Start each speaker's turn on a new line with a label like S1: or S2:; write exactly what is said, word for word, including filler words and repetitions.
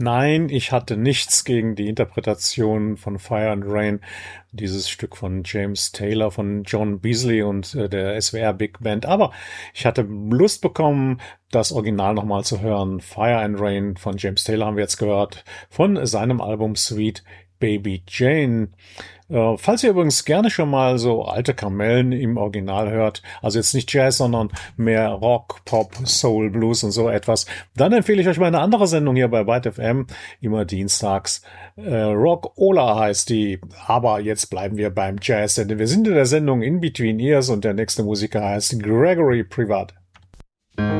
S1: Nein, ich hatte nichts gegen die Interpretation von Fire and Rain, dieses Stück von James Taylor, von John Beasley und äh, der S W R Big Band. Aber ich hatte Lust bekommen, das Original nochmal zu hören. Fire and Rain von James Taylor haben wir jetzt gehört, von seinem Album Sweet Baby Jane. Äh, falls ihr übrigens gerne schon mal so alte Kamellen im Original hört, also jetzt nicht Jazz, sondern mehr Rock, Pop, Soul, Blues und so etwas, dann empfehle ich euch mal eine andere Sendung hier bei Byte F M, immer dienstags. Äh, Rock Ola heißt die, aber jetzt bleiben wir beim Jazz, denn wir sind in der Sendung In Between Ears und der nächste Musiker heißt Gregory Privat.